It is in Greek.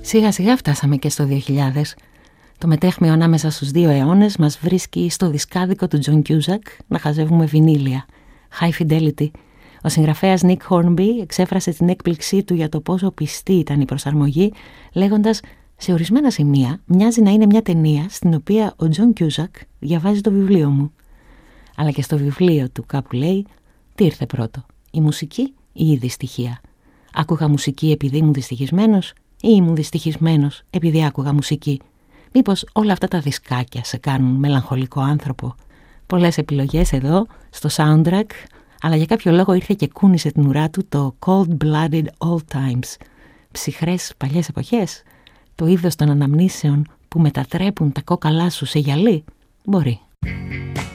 Σιγά σιγά φτάσαμε και στο 2000. Το μετέχμιο ανάμεσα στους δύο αιώνες μας βρίσκει στο δισκάδικο του John Cusack να χαζεύουμε βινίλια. High Fidelity. Ο συγγραφέας Nick Hornby εξέφρασε την έκπληξή του για το πόσο πιστή ήταν η προσαρμογή, λέγοντας «Σε ορισμένα σημεία μοιάζει να είναι μια ταινία στην οποία ο John Cusack διαβάζει το βιβλίο μου». Αλλά και στο βιβλίο του κάπου λέει «Τι ήρθε πρώτο, η μουσική ή η δυστυχία? Άκουγα μουσική επειδή ήμουν δυστυχισμένος ή ήμουν δυστυχισμένος επειδή άκουγα μουσική? Μήπως όλα αυτά τα δισκάκια σε κάνουν μελαγχολικό άνθρωπο?» Πολλές επιλογές εδώ στο soundtrack, αλλά για κάποιο λόγο ήρθε και κούνησε την ουρά του το Cold-Blooded Old Times. Ψυχρές παλιές εποχές. Το είδος των αναμνήσεων που μετατρέπουν τα κόκαλά σου σε γυαλί. Μπορεί.